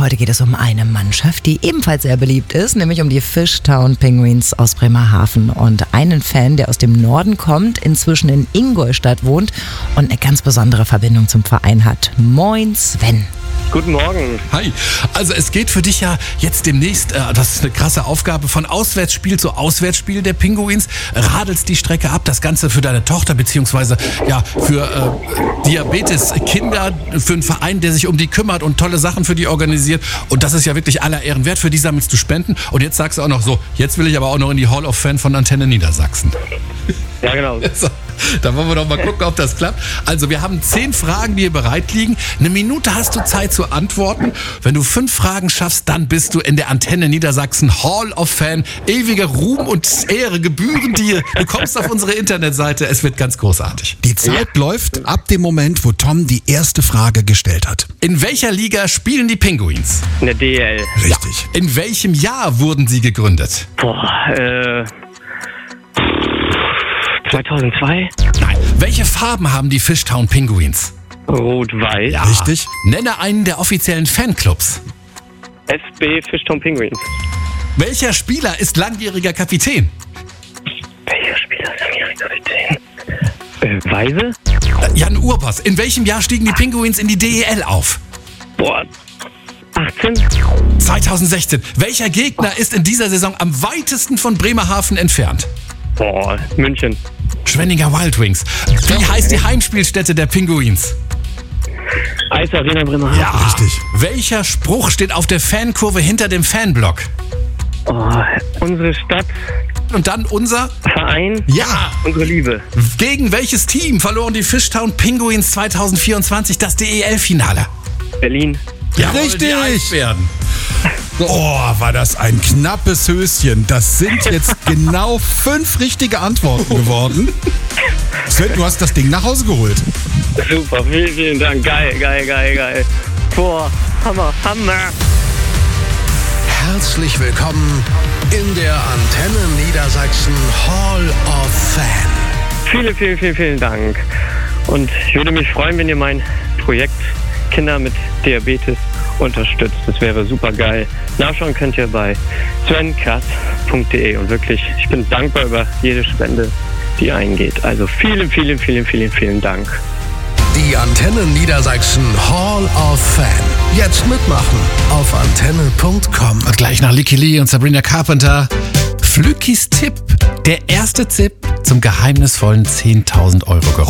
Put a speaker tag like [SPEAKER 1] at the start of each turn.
[SPEAKER 1] heute geht es um eine Mannschaft, die ebenfalls sehr beliebt ist, nämlich um die Fishtown Penguins aus Bremerhaven. Und einen Fan, der aus dem Norden kommt, inzwischen in Ingolstadt wohnt und eine ganz besondere Verbindung zum Verein hat. Moin Sven.
[SPEAKER 2] Guten Morgen.
[SPEAKER 3] Hi. Also es geht für dich ja jetzt demnächst, das ist eine krasse Aufgabe, von Auswärtsspiel zu Auswärtsspiel der Pinguins. Radelst die Strecke ab, das Ganze für deine Tochter, beziehungsweise ja für Diabetes-Kinder, für einen Verein, der sich um die kümmert und tolle Sachen für die organisiert. Und das ist ja wirklich aller Ehren wert. Für die sammelst du Spenden. Und jetzt sagst du auch noch so, jetzt will ich aber auch noch in die Hall of Fame von Antenne Niedersachsen.
[SPEAKER 2] Ja, genau.
[SPEAKER 3] So, da wollen wir doch mal gucken, ob das klappt. Also wir haben 10 Fragen, die hier bereit liegen. 1 Minute hast du Zeit zu antworten. Wenn du 5 Fragen schaffst, dann bist du in der Antenne Niedersachsen Hall of Fame. Ewiger Ruhm und Ehre gebühren dir. Du kommst auf unsere Internetseite. Es wird ganz großartig.
[SPEAKER 4] Die Zeit läuft ab dem Moment, wo Tom die erste Frage gestellt hat.
[SPEAKER 3] In welcher Liga spielen die Pinguins?
[SPEAKER 2] In der DEL.
[SPEAKER 4] Richtig.
[SPEAKER 3] In welchem Jahr wurden sie gegründet?
[SPEAKER 2] 2002.
[SPEAKER 3] Nein. Welche Farben haben die Fishtown Penguins?
[SPEAKER 2] Rot-Weiß.
[SPEAKER 3] Ja.
[SPEAKER 4] Richtig.
[SPEAKER 3] Nenne einen der offiziellen Fanclubs.
[SPEAKER 2] SB Fishtown Penguins.
[SPEAKER 3] Welcher Spieler ist langjähriger Kapitän?
[SPEAKER 2] Welcher Spieler ist Kapitän? Weise?
[SPEAKER 3] Jan Urbas. In welchem Jahr stiegen die Pinguins in die DEL auf?
[SPEAKER 2] 18.
[SPEAKER 3] 2016. Welcher Gegner ist in dieser Saison am weitesten von Bremerhaven entfernt?
[SPEAKER 2] München.
[SPEAKER 3] Schwenninger Wild Wings. Wie heißt die Heimspielstätte der Pinguins?
[SPEAKER 2] Eisarena Bremerhaven.
[SPEAKER 3] Ja,
[SPEAKER 4] Richtig.
[SPEAKER 3] Welcher Spruch steht auf der Fankurve hinter dem Fanblock?
[SPEAKER 2] Unsere Stadt,
[SPEAKER 3] Und dann unser...
[SPEAKER 2] Verein,
[SPEAKER 3] Ja!
[SPEAKER 2] unsere Liebe.
[SPEAKER 3] Gegen welches Team verloren die Fishtown Penguins 2024 das DEL-Finale?
[SPEAKER 2] Berlin.
[SPEAKER 3] Jawohl,
[SPEAKER 4] Richtig.
[SPEAKER 3] die Eisbären.
[SPEAKER 4] Oh, war das ein knappes Höschen. Das sind jetzt genau 5 richtige Antworten geworden. Sven, du hast das Ding nach Hause geholt.
[SPEAKER 2] Super, vielen, vielen Dank. Geil. Hammer.
[SPEAKER 5] Herzlich willkommen in der Antenne Niedersachsen Hall of Fame.
[SPEAKER 2] Vielen Dank. Und ich würde mich freuen, wenn ihr mein Projekt Kinder mit Diabetes unterstützt. Das wäre super geil. Nachschauen könnt ihr bei svenkrass.de. Und wirklich, ich bin dankbar über jede Spende, die eingeht. Also vielen Dank.
[SPEAKER 5] Die Antenne Niedersachsen Hall of Fame. Jetzt mitmachen auf antenne.com.
[SPEAKER 3] Und gleich nach Licky Lee und Sabrina Carpenter. Flückis Tipp. Der erste Tipp zum geheimnisvollen 10.000 € Geräusch.